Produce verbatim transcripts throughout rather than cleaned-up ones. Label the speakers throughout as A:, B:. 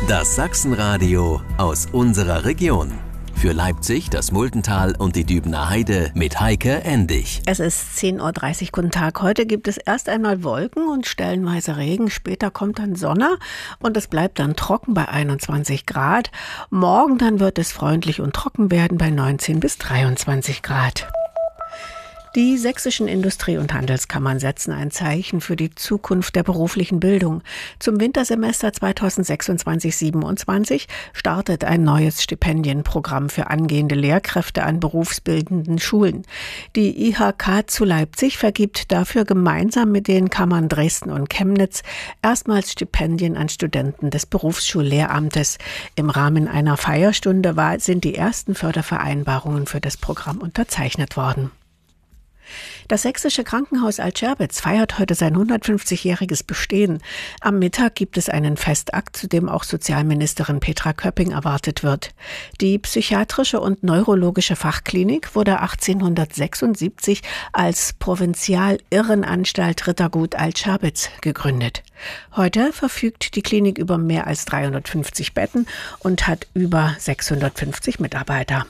A: Das Sachsenradio aus unserer Region. Für Leipzig, das Multental und die Dübener Heide mit Heike Endig.
B: Es ist zehn Uhr dreißig, guten Tag. Heute gibt es erst einmal Wolken und stellenweise Regen. Später kommt dann Sonne und es bleibt dann trocken bei einundzwanzig Grad. Morgen dann wird es freundlich und trocken werden bei neunzehn bis dreiundzwanzig Grad. Die sächsischen Industrie- und Handelskammern setzen ein Zeichen für die Zukunft der beruflichen Bildung. Zum Wintersemester zweitausendsechsundzwanzig siebenundzwanzig startet ein neues Stipendienprogramm für angehende Lehrkräfte an berufsbildenden Schulen. Die I H K zu Leipzig vergibt dafür gemeinsam mit den Kammern Dresden und Chemnitz erstmals Stipendien an Studenten des Berufsschullehramtes. Im Rahmen einer Feierstunde war, sind die ersten Fördervereinbarungen für das Programm unterzeichnet worden. Das sächsische Krankenhaus Altscherbitz feiert heute sein hundertfünfzigjähriges Bestehen. Am Mittag gibt es einen Festakt, zu dem auch Sozialministerin Petra Köpping erwartet wird. Die psychiatrische und neurologische Fachklinik wurde achtzehnhundertsechsundsiebzig als Provinzial-Irrenanstalt Rittergut Altscherbitz gegründet. Heute verfügt die Klinik über mehr als dreihundertfünfzig Betten und hat über sechshundertfünfzig Mitarbeiter.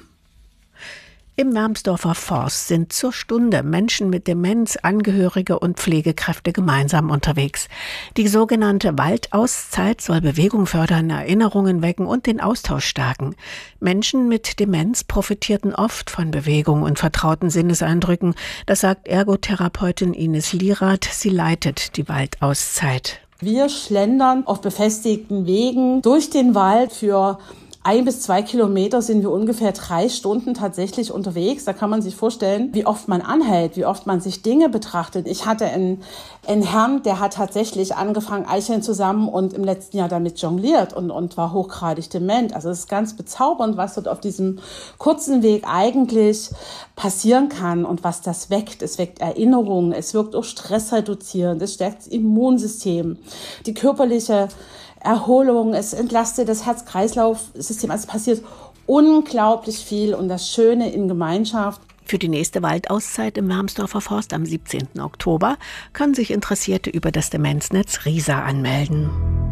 B: Im Wermsdorfer Forst sind zur Stunde Menschen mit Demenz, Angehörige und Pflegekräfte gemeinsam unterwegs. Die sogenannte Waldauszeit soll Bewegung fördern, Erinnerungen wecken und den Austausch stärken. Menschen mit Demenz profitierten oft von Bewegung und vertrauten Sinneseindrücken. Das sagt Ergotherapeutin Ines Lierath. Sie leitet die Waldauszeit.
C: Wir schlendern auf befestigten Wegen durch den Wald. Für Ein bis zwei Kilometer sind wir ungefähr drei Stunden tatsächlich unterwegs. Da kann man sich vorstellen, wie oft man anhält, wie oft man sich Dinge betrachtet. Ich hatte einen, einen Herrn, der hat tatsächlich angefangen, Eicheln zusammen und im letzten Jahr damit jongliert und, und war hochgradig dement. Also es ist ganz bezaubernd, was dort auf diesem kurzen Weg eigentlich passieren kann und was das weckt. Es weckt Erinnerungen, es wirkt auch stressreduzierend, es stärkt das Immunsystem, die körperliche Erholung, es entlastet das Herz-Kreislauf-System. Also es passiert unglaublich viel und das Schöne in Gemeinschaft.
B: Für die nächste Waldauszeit im Wermsdorfer Forst am siebzehnten Oktober können sich Interessierte über das Demenznetz RISA anmelden.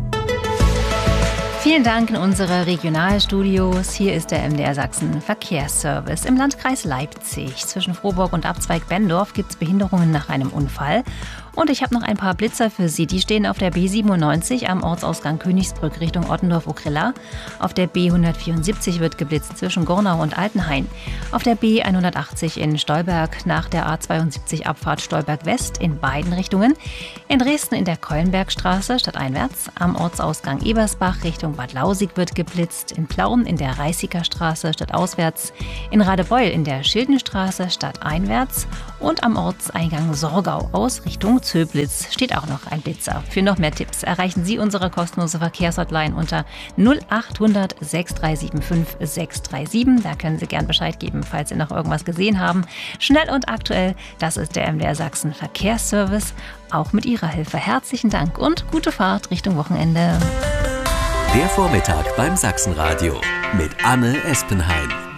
D: Vielen Dank in unsere Regionalstudios. Hier ist der M D R Sachsen Verkehrsservice. Im Landkreis Leipzig zwischen Frohburg und Abzweig Benndorf gibt es Behinderungen nach einem Unfall. Und ich habe noch ein paar Blitzer für Sie. Die stehen auf der B siebenundneunzig am Ortsausgang Königsbrück Richtung Ottendorf-Okrilla. Auf der B hundertvierundsiebzig wird geblitzt zwischen Gornau und Altenhain. Auf der B hundertachtzig in Stolberg nach der A zweiundsiebzig Abfahrt Stolberg West in beiden Richtungen. In Dresden in der Keulenbergstraße stadteinwärts. Am Ortsausgang Ebersbach Richtung Bad Lausig wird geblitzt. In Plauen in der Reißiger Straße stadtauswärts. In Radebeul in der Schildenstraße stadteinwärts. Und am Ortseingang Sorgau aus Richtung Zöblitz steht auch noch ein Blitzer. Für noch mehr Tipps erreichen Sie unsere kostenlose Verkehrshotline unter null achthundert sechs drei sieben fünf sechs drei sieben. Da können Sie gern Bescheid geben, falls Sie noch irgendwas gesehen haben. Schnell und aktuell, das ist der M D R Sachsen Verkehrsservice. Auch mit Ihrer Hilfe herzlichen Dank und gute Fahrt Richtung Wochenende.
A: Der Vormittag beim Sachsenradio mit Anne Espenhain.